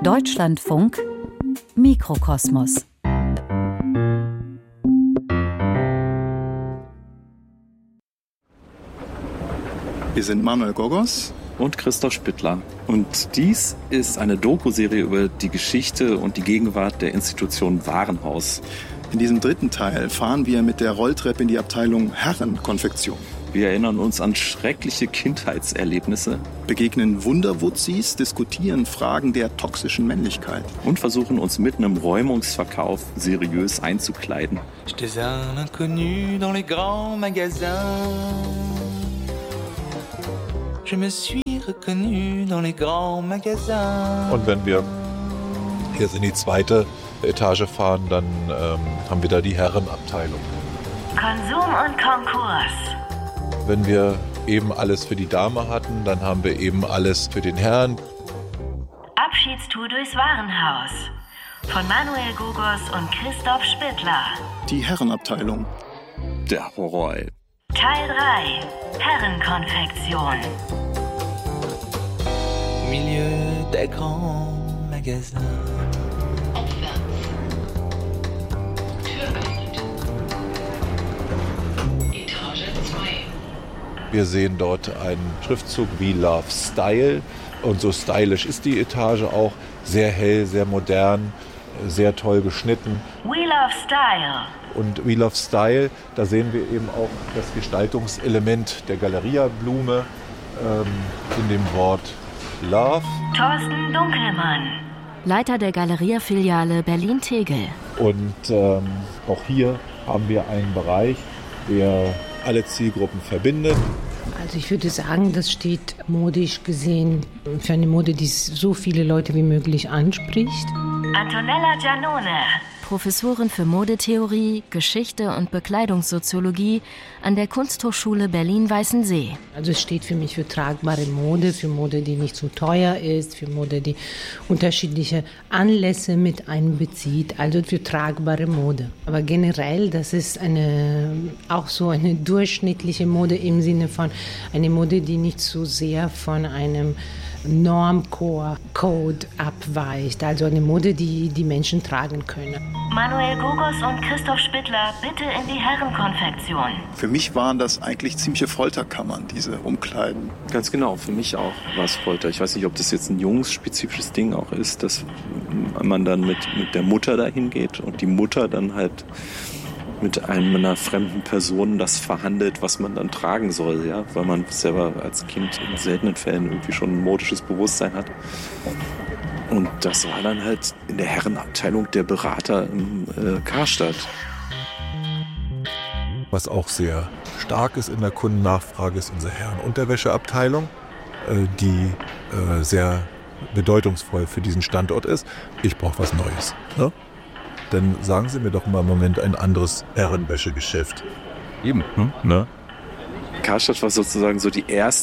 Deutschlandfunk Mikrokosmos. Wir sind Manuel Gogos und Christoph Spittler. Und dies ist eine Doku-Serie über die Geschichte und die Gegenwart der Institution Warenhaus. In diesem dritten Teil fahren wir mit der Rolltreppe in die Abteilung Herrenkonfektion. Wir erinnern uns an schreckliche Kindheitserlebnisse, begegnen Wunderwutzis, diskutieren Fragen der toxischen Männlichkeit und versuchen uns mitten im Räumungsverkauf seriös einzukleiden. J'étais un inconnu dans les grands magasins. Je me suis reconnu dans les grands magasins. Und wenn wir jetzt in die zweite Etage fahren, dann haben wir da die Herrenabteilung. Konsum und Konkurs. Wenn wir eben alles für die Dame hatten, dann haben wir eben alles für den Herrn. Abschiedstour durchs Warenhaus von Manuel Gogos und Christoph Spittler. Die Herrenabteilung. Der Horror. Teil 3. Herrenkonfektion. Milieu des grands magasins. Wir sehen dort einen Schriftzug We Love Style und so stylisch ist die Etage auch. Sehr hell, sehr modern, sehr toll geschnitten. We Love Style. Und We Love Style, da sehen wir eben auch das Gestaltungselement der Galeria-Blume in dem Wort Love. Thorsten Dunkelmann, Leiter der Galeria-Filiale Berlin-Tegel. Und auch hier haben wir einen Bereich, der alle Zielgruppen verbindet. Also ich würde sagen, das steht modisch gesehen für eine Mode, die so viele Leute wie möglich anspricht. Antonella Giannone, Professorin für Modetheorie, Geschichte und Bekleidungssoziologie an der Kunsthochschule Berlin-Weißensee. Also es steht für mich für tragbare Mode, für Mode, die nicht zu teuer ist, für Mode, die unterschiedliche Anlässe mit einbezieht, also für tragbare Mode. Aber generell, das ist auch so eine durchschnittliche Mode im Sinne von eine Mode, die nicht so sehr von einem Normcore-Code abweicht, also eine Mode, die die Menschen tragen können. Manuel Gogos und Christoph Spittler, bitte in die Herrenkonfektion. Für mich waren das eigentlich ziemliche Folterkammern, diese Umkleiden. Ganz genau, für mich auch war es Folter. Ich weiß nicht, ob das jetzt ein jungsspezifisches Ding auch ist, dass man dann mit der Mutter dahin geht und die Mutter dann halt mit einer fremden Person das verhandelt, was man dann tragen soll, ja, weil man selber als Kind in seltenen Fällen irgendwie schon ein modisches Bewusstsein hat. Und das war dann halt in der Herrenabteilung der Berater im Karstadt. Was auch sehr stark ist in der Kundennachfrage, ist unsere Herrenunterwäscheabteilung, die sehr bedeutungsvoll für diesen Standort ist. Ich brauche was Neues. Ne? Dann sagen Sie mir doch mal im Moment ein anderes Herrenwäschegeschäft. Eben, ne? Karstadt war sozusagen so die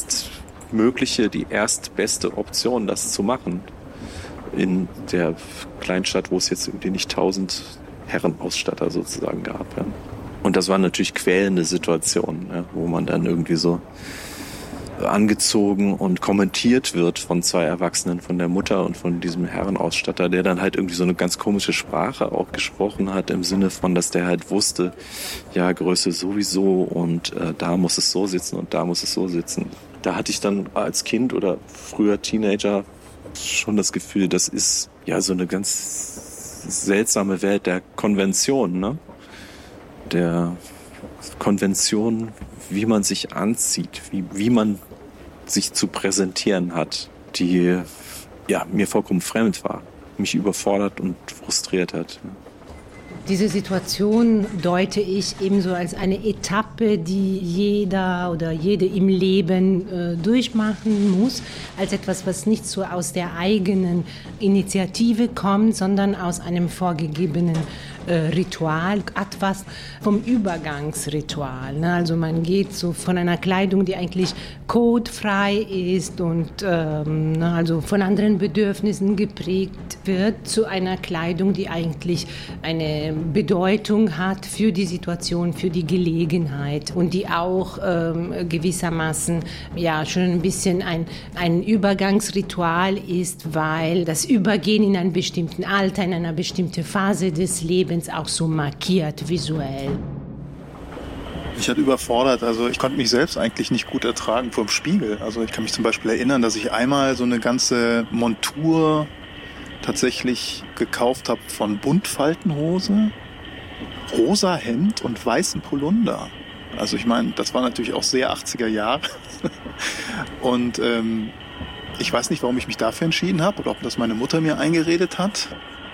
erstbeste Option, das zu machen. In der Kleinstadt, wo es jetzt irgendwie nicht 1000 Herrenausstatter sozusagen gab. Ja. Und das war natürlich quälende Situationen, ja, wo man dann irgendwie so angezogen und kommentiert wird von zwei Erwachsenen, von der Mutter und von diesem Herrenausstatter, der dann halt irgendwie so eine ganz komische Sprache auch gesprochen hat, im Sinne von, dass der halt wusste, ja, Größe sowieso und da muss es so sitzen und da muss es so sitzen. Da hatte ich dann als Kind oder früher Teenager schon das Gefühl, das ist ja so eine ganz seltsame Welt der Konvention, ne? Der Konvention, wie man sich anzieht, wie man sich zu präsentieren hat, die ja, mir vollkommen fremd war, mich überfordert und frustriert hat. Diese Situation deute ich ebenso als eine Etappe, die jeder oder jede im Leben durchmachen muss, als etwas, was nicht so aus der eigenen Initiative kommt, sondern aus einem vorgegebenen Ritual, etwas vom Übergangsritual. Also man geht so von einer Kleidung, die eigentlich codefrei ist und also von anderen Bedürfnissen geprägt wird, zu einer Kleidung, die eigentlich eine Bedeutung hat für die Situation, für die Gelegenheit und die auch gewissermaßen schon ein bisschen ein Übergangsritual ist, weil das Übergehen in einem bestimmten Alter, in einer bestimmten Phase des Lebens auch so markiert visuell. Ich hatte überfordert, also ich konnte mich selbst eigentlich nicht gut ertragen vor dem Spiegel. Also ich kann mich zum Beispiel erinnern, dass ich einmal so eine ganze Montur tatsächlich gekauft habe von Buntfaltenhose, rosa Hemd und weißen Polunder. Also ich meine, das war natürlich auch sehr 80er Jahre. Und ich weiß nicht, warum ich mich dafür entschieden habe oder ob das meine Mutter mir eingeredet hat.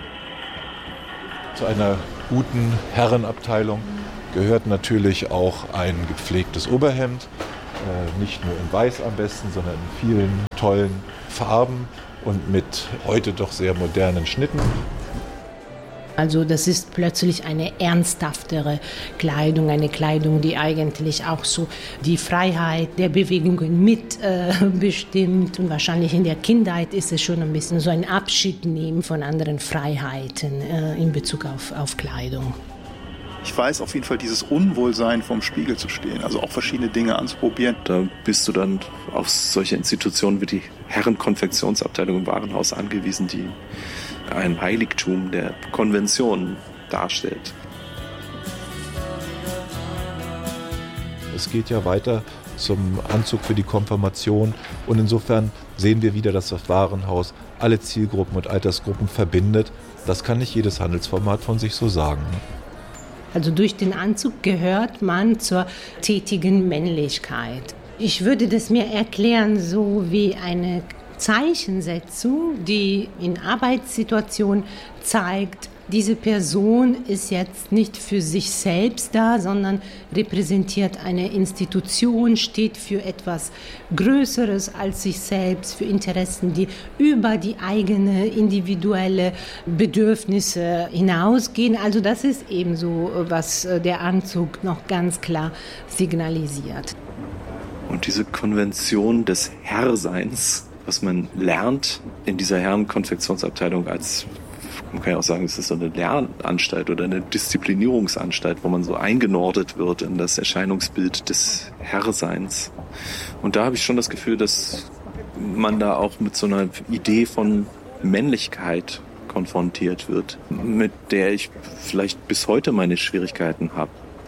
Zu einer guten Herrenabteilung gehört natürlich auch ein gepflegtes Oberhemd. Nicht nur in weiß am besten, sondern in vielen tollen Farben und mit heute doch sehr modernen Schnitten. Also das ist plötzlich eine ernsthaftere Kleidung, eine Kleidung, die eigentlich auch so die Freiheit der Bewegungen mit bestimmt. Und wahrscheinlich in der Kindheit ist es schon ein bisschen so ein Abschied nehmen von anderen Freiheiten in Bezug auf Kleidung. Ich weiß auf jeden Fall dieses Unwohlsein, vorm Spiegel zu stehen, also auch verschiedene Dinge anzuprobieren. Da bist du dann auf solche Institutionen wie die Herrenkonfektionsabteilung im Warenhaus angewiesen, die ein Heiligtum der Konvention darstellt. Es geht ja weiter zum Anzug für die Konfirmation und insofern sehen wir wieder, dass das Warenhaus alle Zielgruppen und Altersgruppen verbindet. Das kann nicht jedes Handelsformat von sich so sagen. Also durch den Anzug gehört man zur tätigen Männlichkeit. Ich würde das mir erklären, so wie eine Zeichensetzung, die in Arbeitssituationen zeigt, diese Person ist jetzt nicht für sich selbst da, sondern repräsentiert eine Institution, steht für etwas Größeres als sich selbst, für Interessen, die über die eigene individuelle Bedürfnisse hinausgehen. Also das ist eben so, was der Anzug noch ganz klar signalisiert. Und diese Konvention des Herrseins, was man lernt in dieser Herrenkonfektionsabteilung man kann ja auch sagen, es ist so eine Lernanstalt oder eine Disziplinierungsanstalt, wo man so eingenordet wird in das Erscheinungsbild des Herrseins. Und da habe ich schon das Gefühl, dass man da auch mit so einer Idee von Männlichkeit konfrontiert wird, mit der ich vielleicht bis heute meine Schwierigkeiten habe.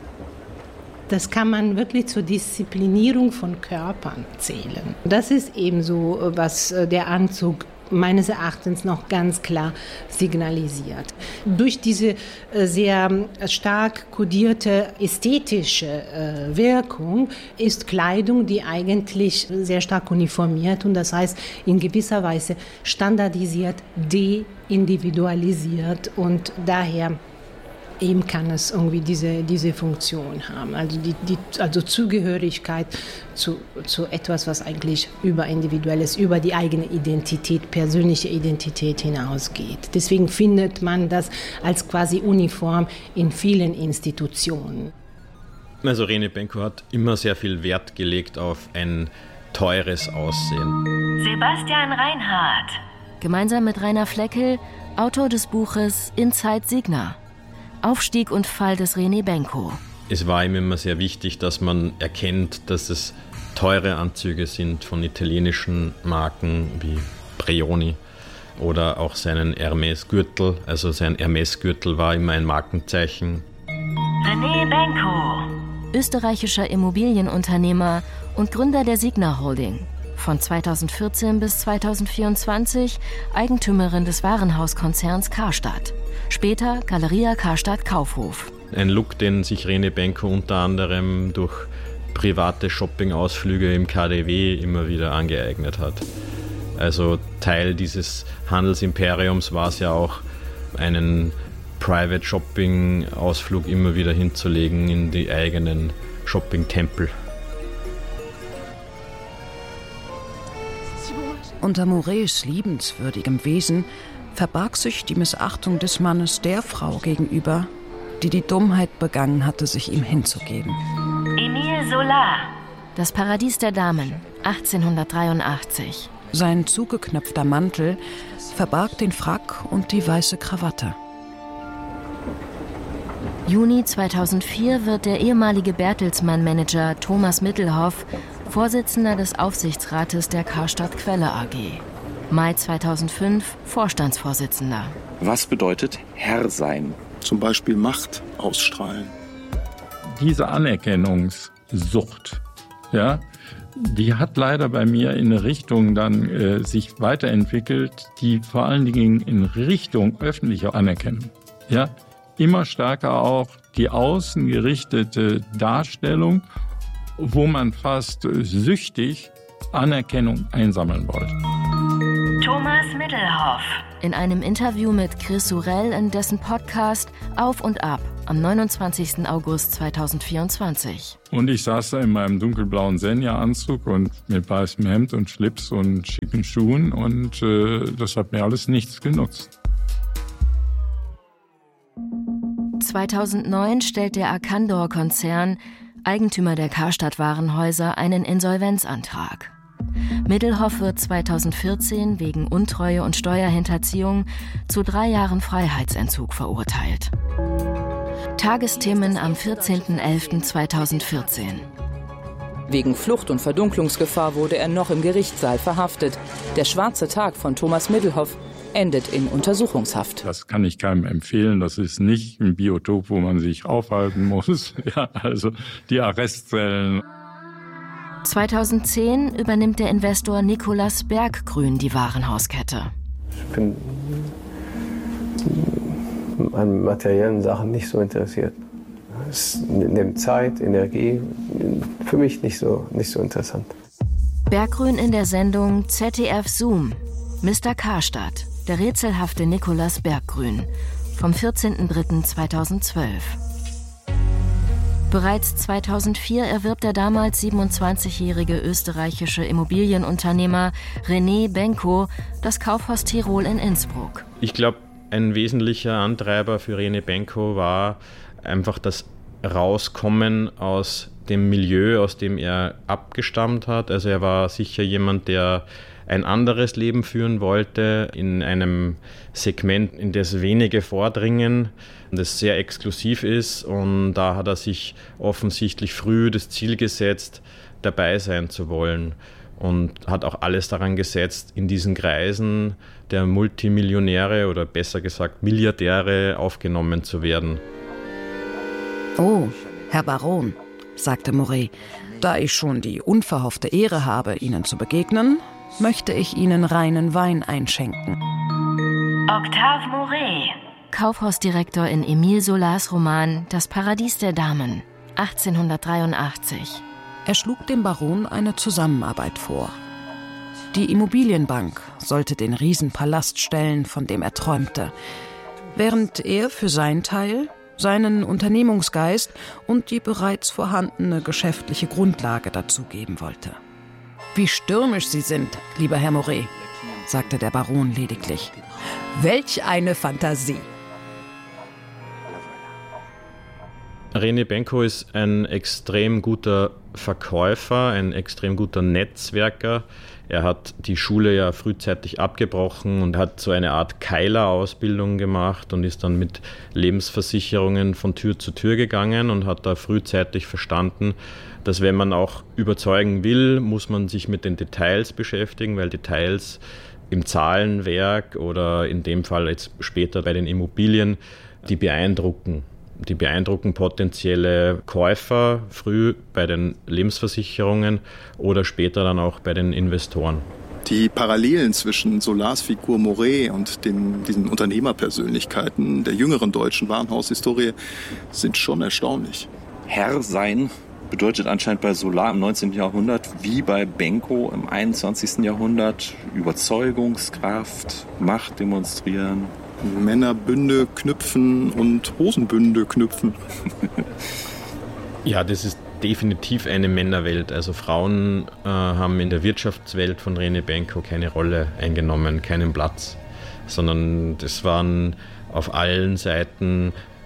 Das kann man wirklich zur Disziplinierung von Körpern zählen. Das ist eben so, was der Anzug meines Erachtens noch ganz klar signalisiert. Durch diese sehr stark kodierte ästhetische Wirkung ist Kleidung, die eigentlich sehr stark uniformiert und das heißt in gewisser Weise standardisiert, deindividualisiert und daher eben kann es irgendwie diese Funktion haben. Also also Zugehörigkeit zu etwas, was eigentlich überindividuelles, über die eigene Identität, persönliche Identität hinausgeht. Deswegen findet man das als quasi Uniform in vielen Institutionen. Also Rene Benko hat immer sehr viel Wert gelegt auf ein teures Aussehen. Sebastian Reinhardt. Gemeinsam mit Rainer Fleckel, Autor des Buches Inside Signa. Aufstieg und Fall des Rene Benko. Es war ihm immer sehr wichtig, dass man erkennt, dass es teure Anzüge sind von italienischen Marken wie Brioni oder auch seinen Hermes-Gürtel. Also sein Hermes-Gürtel war immer ein Markenzeichen. Rene Benko. Österreichischer Immobilienunternehmer und Gründer der Signa Holding. Von 2014 bis 2024 Eigentümerin des Warenhauskonzerns Karstadt. Später Galeria Karstadt Kaufhof. Ein Look, den sich Rene Benko unter anderem durch private Shopping-Ausflüge im KaDeWe immer wieder angeeignet hat. Also Teil dieses Handelsimperiums war es ja auch, einen Private Shopping-Ausflug immer wieder hinzulegen in die eigenen Shopping-Tempel. Unter Morets liebenswürdigem Wesen verbarg sich die Missachtung des Mannes der Frau gegenüber, die Dummheit begangen hatte, sich ihm hinzugeben. Emile Zola. Das Paradies der Damen, 1883. Sein zugeknöpfter Mantel verbarg den Frack und die weiße Krawatte. Juni 2004 wird der ehemalige Bertelsmann-Manager Thomas Middelhoff Vorsitzender des Aufsichtsrates der Karstadt Quelle AG. Mai 2005 Vorstandsvorsitzender. Was bedeutet Herr sein? Zum Beispiel Macht ausstrahlen. Diese Anerkennungssucht, ja, die hat leider bei mir in eine Richtung dann sich weiterentwickelt, die vor allen Dingen in Richtung öffentlicher Anerkennung. Ja, immer stärker auch die außengerichtete Darstellung, wo man fast süchtig Anerkennung einsammeln wollte. Thomas Middelhoff. In einem Interview mit Chris Sorel in dessen Podcast Auf und Ab am 29. August 2024. Und ich saß da in meinem dunkelblauen Senja-Anzug und mit weißem Hemd und Schlips und schicken Schuhen und das hat mir alles nichts genutzt. 2009 stellt der Arcandor-Konzern, Eigentümer der Karstadt-Warenhäuser, einen Insolvenzantrag. Middelhoff wird 2014 wegen Untreue und Steuerhinterziehung zu 3 Jahren Freiheitsentzug verurteilt. Tagesthemen am 14.11.2014. Wegen Flucht und Verdunklungsgefahr wurde er noch im Gerichtssaal verhaftet. Der schwarze Tag von Thomas Middelhoff endet in Untersuchungshaft. Das kann ich keinem empfehlen. Das ist nicht ein Biotop, wo man sich aufhalten muss. Ja, also die Arrestzellen. 2010 übernimmt der Investor Nicolas Berggrün die Warenhauskette. Ich bin an materiellen Sachen nicht so interessiert. Es nimmt Zeit, Energie, für mich nicht so interessant. Berggrün in der Sendung ZDF Zoom. Mr. Karstadt, der rätselhafte Nicolas Berggrün, vom 14.03.2012. Bereits 2004 erwirbt der damals 27-jährige österreichische Immobilienunternehmer René Benko das Kaufhaus Tirol in Innsbruck. Ich glaube, ein wesentlicher Antreiber für René Benko war einfach das Rauskommen aus dem Milieu, aus dem er abgestammt hat. Also er war sicher jemand, der ein anderes Leben führen wollte, in einem Segment, in das wenige vordringen, das sehr exklusiv ist. Und da hat er sich offensichtlich früh das Ziel gesetzt, dabei sein zu wollen. Und hat auch alles daran gesetzt, in diesen Kreisen der Multimillionäre oder besser gesagt Milliardäre aufgenommen zu werden. Oh, Herr Baron, sagte Moret, da ich schon die unverhoffte Ehre habe, Ihnen zu begegnen, möchte ich Ihnen reinen Wein einschenken. Octave Moret. Kaufhausdirektor in Emile Zolas Roman Das Paradies der Damen, 1883. Er schlug dem Baron eine Zusammenarbeit vor. Die Immobilienbank sollte den Riesenpalast stellen, von dem er träumte, während er für sein Teil seinen Unternehmungsgeist und die bereits vorhandene geschäftliche Grundlage dazugeben wollte. »Wie stürmisch Sie sind, lieber Herr Moret«, sagte der Baron lediglich. »Welch eine Fantasie!« René Benko ist ein extrem guter Verkäufer, ein extrem guter Netzwerker. Er hat die Schule ja frühzeitig abgebrochen und hat so eine Art Keiler-Ausbildung gemacht und ist dann mit Lebensversicherungen von Tür zu Tür gegangen und hat da frühzeitig verstanden, dass wenn man auch überzeugen will, muss man sich mit den Details beschäftigen, weil Details im Zahlenwerk oder in dem Fall jetzt später bei den Immobilien, die beeindrucken. Die beeindrucken potenzielle Käufer früh bei den Lebensversicherungen oder später dann auch bei den Investoren. Die Parallelen zwischen Zolas Figur Moret und diesen Unternehmerpersönlichkeiten der jüngeren deutschen Warenhaushistorie sind schon erstaunlich. Herr sein bedeutet anscheinend bei Zola im 19. Jahrhundert wie bei Benko im 21. Jahrhundert Überzeugungskraft, Macht demonstrieren. Männerbünde knüpfen und Hosenbünde knüpfen. Ja, das ist definitiv eine Männerwelt. Also Frauen haben in der Wirtschaftswelt von René Benko keine Rolle eingenommen, keinen Platz, sondern das waren auf allen Seiten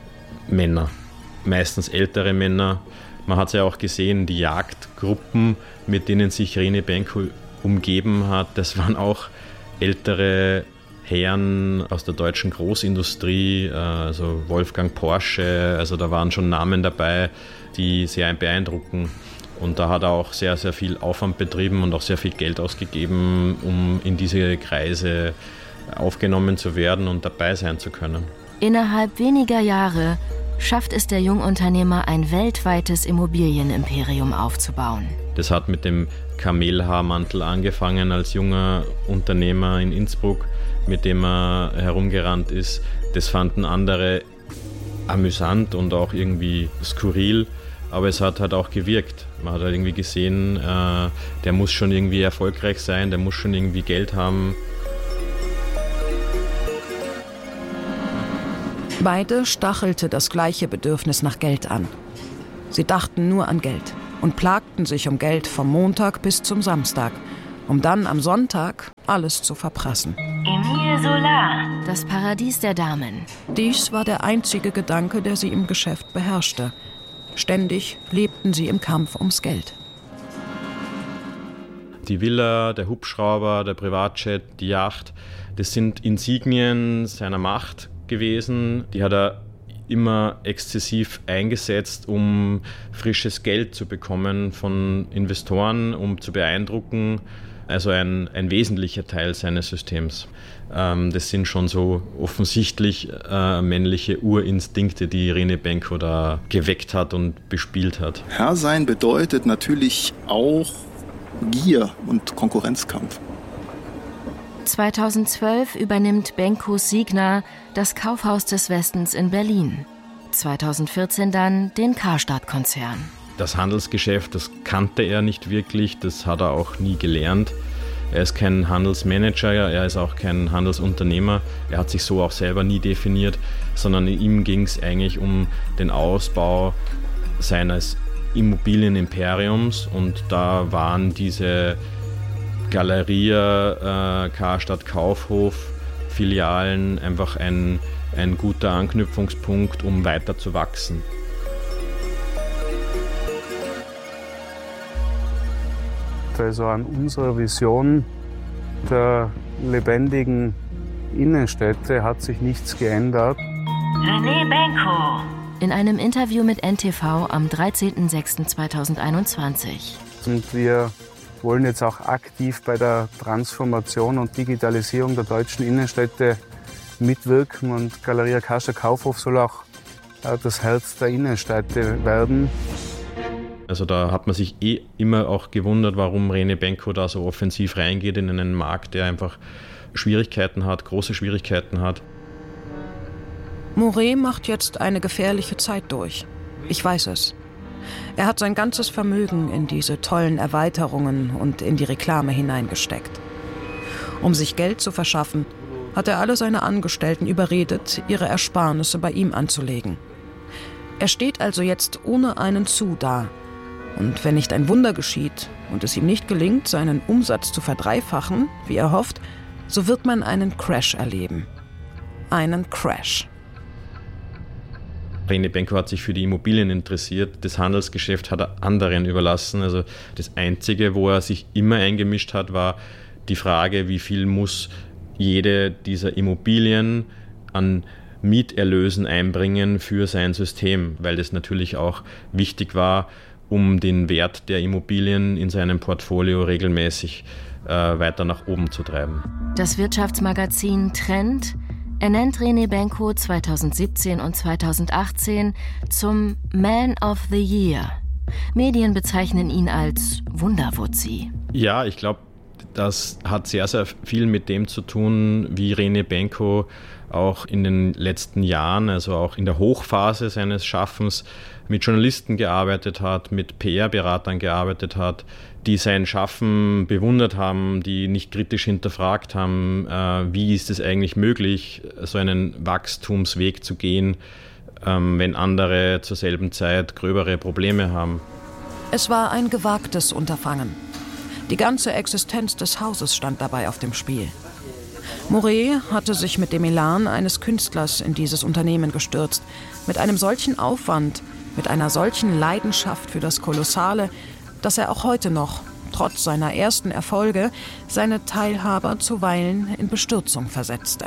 Männer, meistens ältere Männer. Man hat es ja auch gesehen, die Jagdgruppen, mit denen sich Rene Benko umgeben hat, das waren auch ältere Herren aus der deutschen Großindustrie, also Wolfgang Porsche, also da waren schon Namen dabei, die sehr beeindrucken. Und da hat er auch sehr, sehr viel Aufwand betrieben und auch sehr viel Geld ausgegeben, um in diese Kreise aufgenommen zu werden und dabei sein zu können. Innerhalb weniger Jahre schafft es der Jungunternehmer, ein weltweites Immobilienimperium aufzubauen. Das hat mit dem Kamelhaarmantel angefangen als junger Unternehmer in Innsbruck, mit dem er herumgerannt ist. Das fanden andere amüsant und auch irgendwie skurril, aber es hat halt auch gewirkt. Man hat halt irgendwie gesehen, der muss schon irgendwie erfolgreich sein, der muss schon irgendwie Geld haben. Beide stachelte das gleiche Bedürfnis nach Geld an. Sie dachten nur an Geld und plagten sich um Geld vom Montag bis zum Samstag, um dann am Sonntag alles zu verprassen. Emile Solar. Das Paradies der Damen. Dies war der einzige Gedanke, der sie im Geschäft beherrschte. Ständig lebten sie im Kampf ums Geld. Die Villa, der Hubschrauber, der Privatjet, die Yacht, das sind Insignien seiner Macht gewesen. Die hat er immer exzessiv eingesetzt, um frisches Geld zu bekommen von Investoren, um zu beeindrucken. Also ein wesentlicher Teil seines Systems. Das sind schon so offensichtlich männliche Urinstinkte, die Rene Benko da geweckt hat und bespielt hat. Herr sein bedeutet natürlich auch Gier und Konkurrenzkampf. 2012 übernimmt Benko Signa das Kaufhaus des Westens in Berlin. 2014 dann den Karstadt-Konzern. Das Handelsgeschäft, das kannte er nicht wirklich, das hat er auch nie gelernt. Er ist kein Handelsmanager, er ist auch kein Handelsunternehmer. Er hat sich so auch selber nie definiert, sondern ihm ging es eigentlich um den Ausbau seines Immobilienimperiums. Und da waren diese Galeria, Karstadt Kaufhof, Filialen einfach ein guter Anknüpfungspunkt, um weiter zu wachsen. Also an unserer Vision der lebendigen Innenstädte hat sich nichts geändert. Rene Benko. In einem Interview mit NTV am 13.06.2021. Und wir wollen jetzt auch aktiv bei der Transformation und Digitalisierung der deutschen Innenstädte mitwirken. Und Galeria Karstadt Kaufhof soll auch das Herz der Innenstädte werden. Also da hat man sich immer auch gewundert, warum Rene Benko da so offensiv reingeht in einen Markt, der einfach Schwierigkeiten hat, große Schwierigkeiten hat. Mouret macht jetzt eine gefährliche Zeit durch. Ich weiß es. Er hat sein ganzes Vermögen in diese tollen Erweiterungen und in die Reklame hineingesteckt. Um sich Geld zu verschaffen, hat er alle seine Angestellten überredet, ihre Ersparnisse bei ihm anzulegen. Er steht also jetzt ohne einen Sou da. Und wenn nicht ein Wunder geschieht und es ihm nicht gelingt, seinen Umsatz zu verdreifachen, wie er hofft, so wird man einen Crash erleben. Einen Crash. Rene Benko hat sich für die Immobilien interessiert. Das Handelsgeschäft hat er anderen überlassen. Also das Einzige, wo er sich immer eingemischt hat, war die Frage, wie viel muss jede dieser Immobilien an Mieterlösen einbringen für sein System, weil das natürlich auch wichtig war, um den Wert der Immobilien in seinem Portfolio regelmäßig weiter nach oben zu treiben. Das Wirtschaftsmagazin Trend ernennt Rene Benko 2017 und 2018 zum Man of the Year. Medien bezeichnen ihn als Wunderwuzzi. Ja, ich glaube, das hat sehr, sehr viel mit dem zu tun, wie Rene Benko auch in den letzten Jahren, also auch in der Hochphase seines Schaffens, mit Journalisten gearbeitet hat, mit PR-Beratern gearbeitet hat, die sein Schaffen bewundert haben, die nicht kritisch hinterfragt haben, wie ist es eigentlich möglich, so einen Wachstumsweg zu gehen, wenn andere zur selben Zeit gröbere Probleme haben. Es war ein gewagtes Unterfangen. Die ganze Existenz des Hauses stand dabei auf dem Spiel. Mouret hatte sich mit dem Elan eines Künstlers in dieses Unternehmen gestürzt. Mit einem solchen Aufwand, mit einer solchen Leidenschaft für das Kolossale, dass er auch heute noch, trotz seiner ersten Erfolge, seine Teilhaber zuweilen in Bestürzung versetzte.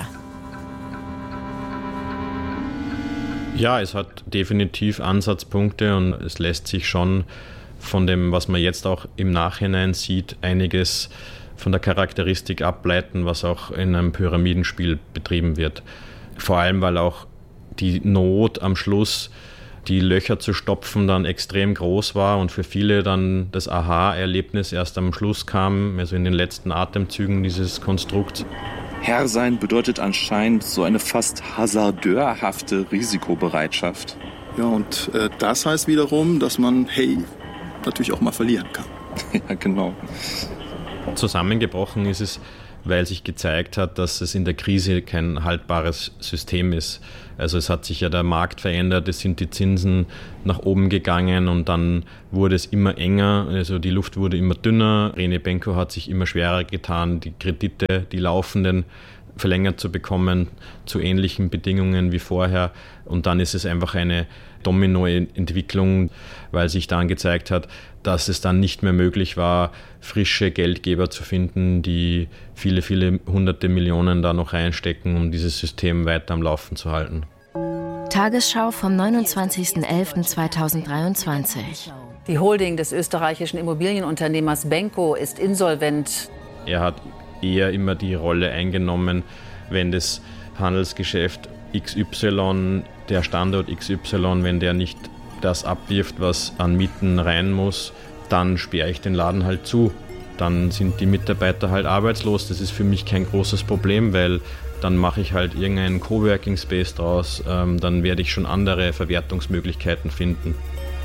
Ja, es hat definitiv Ansatzpunkte und es lässt sich schon von dem, was man jetzt auch im Nachhinein sieht, einiges von der Charakteristik ableiten, was auch in einem Pyramidenspiel betrieben wird. Vor allem, weil auch die Not am Schluss, die Löcher zu stopfen, dann extrem groß war und für viele dann das Aha-Erlebnis erst am Schluss kam, also in den letzten Atemzügen dieses Konstrukts. Herr sein bedeutet anscheinend so eine fast hasardeurhafte Risikobereitschaft. Ja, und das heißt wiederum, dass man, natürlich auch mal verlieren kann. Ja, genau. Zusammengebrochen ist es, weil sich gezeigt hat, dass es in der Krise kein haltbares System ist. Also es hat sich ja der Markt verändert, es sind die Zinsen nach oben gegangen und dann wurde es immer enger, also die Luft wurde immer dünner. Rene Benko hat sich immer schwerer getan, die Kredite, die laufenden, verlängert zu bekommen, zu ähnlichen Bedingungen wie vorher. Und dann ist es einfach eine Dominoentwicklung, weil sich dann gezeigt hat, dass es dann nicht mehr möglich war, frische Geldgeber zu finden, die viele, viele hunderte Millionen da noch reinstecken, um dieses System weiter am Laufen zu halten. Tagesschau vom 29.11.2023. Die Holding des österreichischen Immobilienunternehmers Benko ist insolvent. Er hat eher immer die Rolle eingenommen, wenn das Handelsgeschäft XY, der Standort XY, wenn der nicht das abwirft, was an Mieten rein muss, dann sperre ich den Laden halt zu. Dann sind die Mitarbeiter halt arbeitslos. Das ist für mich kein großes Problem, weil dann mache ich halt irgendeinen Coworking Space draus. Dann werde ich schon andere Verwertungsmöglichkeiten finden.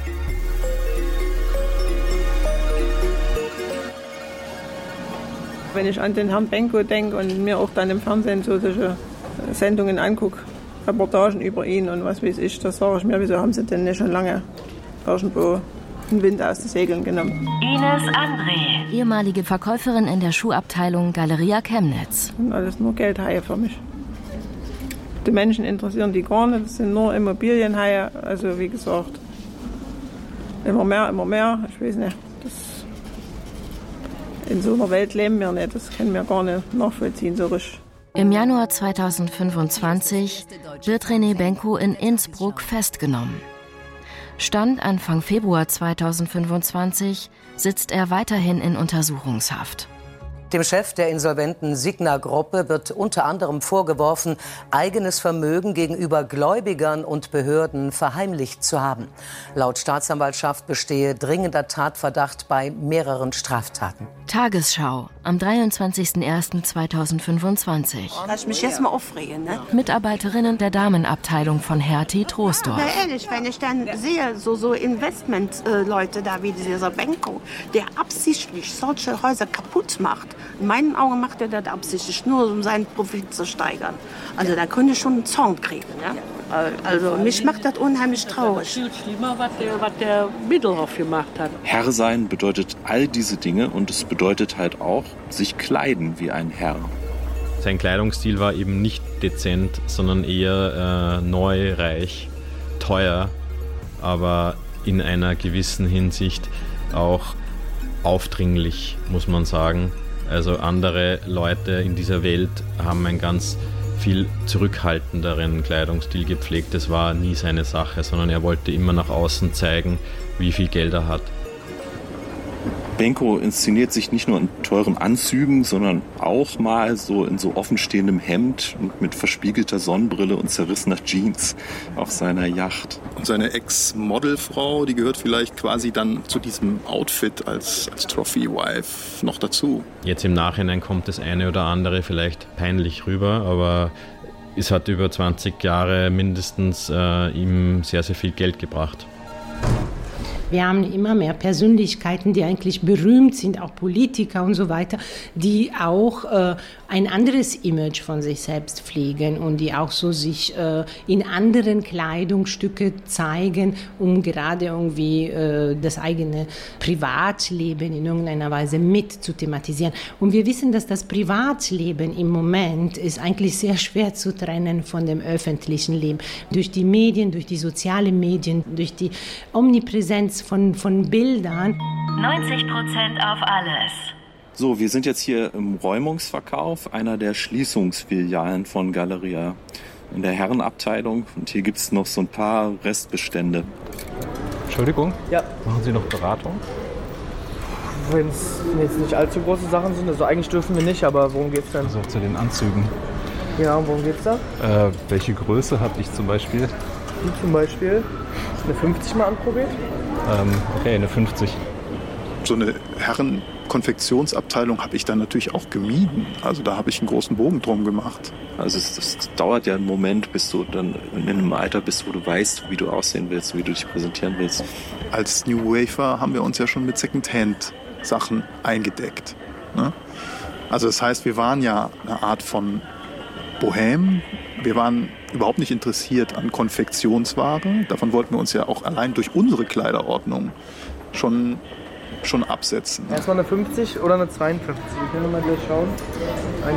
Wenn ich an den Herrn Benko denke und mir auch dann im Fernsehen solche Sendungen angucke, Reportagen über ihn und was weiß ich, das sage ich mir, wieso haben sie denn nicht schon lange irgendwo den Wind aus den Segeln genommen. Ines André, ehemalige Verkäuferin in der Schuhabteilung Galeria Chemnitz. Und alles nur Geldhaie für mich. Die Menschen interessieren die gar nicht, das sind nur Immobilienhaie, also wie gesagt, immer mehr, ich weiß nicht. In so einer Welt leben wir nicht, das können wir gar nicht nachvollziehen so richtig. Im Januar 2025 wird René Benko in Innsbruck festgenommen. Stand Anfang Februar 2025 sitzt er weiterhin in Untersuchungshaft. Dem Chef der insolventen Signa-Gruppe wird unter anderem vorgeworfen, eigenes Vermögen gegenüber Gläubigern und Behörden verheimlicht zu haben. Laut Staatsanwaltschaft bestehe dringender Tatverdacht bei mehreren Straftaten. Tagesschau am 23.01.2025. Lass mich jetzt mal aufregen, ne? Mitarbeiterinnen der Damenabteilung von Hertie Troisdorf. Na ehrlich, wenn ich dann sehe, so Investment-Leute da wie dieser Benko, der absichtlich solche Häuser kaputt macht. In meinen Augen macht er das absichtlich, nur um seinen Profit zu steigern. Also da könnte ich schon einen Zorn kriegen. Ne? Also mich macht das unheimlich traurig. Viel schlimmer, was der Middelhoff gemacht hat. Herr sein bedeutet all diese Dinge und es bedeutet halt auch, sich kleiden wie ein Herr. Sein Kleidungsstil war eben nicht dezent, sondern eher neu, reich, teuer, aber in einer gewissen Hinsicht auch aufdringlich, muss man sagen. Also andere Leute in dieser Welt haben einen ganz viel zurückhaltenderen Kleidungsstil gepflegt. Das war nie seine Sache, sondern er wollte immer nach außen zeigen, wie viel Geld er hat. Benko inszeniert sich nicht nur in teuren Anzügen, sondern auch mal so in so offenstehendem Hemd und mit verspiegelter Sonnenbrille und zerrissener Jeans auf seiner Yacht. Und seine Ex-Modelfrau, die gehört vielleicht quasi dann zu diesem Outfit als Trophy-Wife noch dazu. Jetzt im Nachhinein kommt das eine oder andere vielleicht peinlich rüber, aber es hat über 20 Jahre mindestens ihm sehr, sehr viel Geld gebracht. Wir haben immer mehr Persönlichkeiten, die eigentlich berühmt sind, auch Politiker und so weiter, die auch ein anderes Image von sich selbst pflegen und die auch so sich in anderen Kleidungsstücke zeigen, um gerade irgendwie das eigene Privatleben in irgendeiner Weise mit zu thematisieren. Und wir wissen, dass das Privatleben im Moment ist eigentlich sehr schwer zu trennen von dem öffentlichen Leben. Durch die Medien, durch die sozialen Medien, durch die Omnipräsenz von Bildern. 90% auf alles. So, wir sind jetzt hier im Räumungsverkauf, einer der Schließungsfilialen von Galeria in der Herrenabteilung. Und hier gibt es noch so ein paar Restbestände. Entschuldigung? Ja. Machen Sie noch Beratung? Wenn es jetzt nicht allzu große Sachen sind, also eigentlich dürfen wir nicht, aber worum geht's denn? Also zu den Anzügen. Ja, worum geht's da? Welche Größe habe ich zum Beispiel? Die zum Beispiel eine 50 mal anprobiert. Okay, eine 50. So eine Herrenkonfektionsabteilung habe ich dann natürlich auch gemieden. Also da habe ich einen großen Bogen drum gemacht. Also es dauert ja einen Moment, bis du dann in einem Alter bist, wo du weißt, wie du aussehen willst, wie du dich präsentieren willst. Als New Wafer haben wir uns ja schon mit Secondhand-Sachen eingedeckt. Ne? Also das heißt, wir waren ja eine Art von Bohem. Wir waren überhaupt nicht interessiert an Konfektionsware. Davon wollten wir uns ja auch allein durch unsere Kleiderordnung schon absetzen. Erstmal eine 50 oder eine 52. Wir können mal gleich schauen.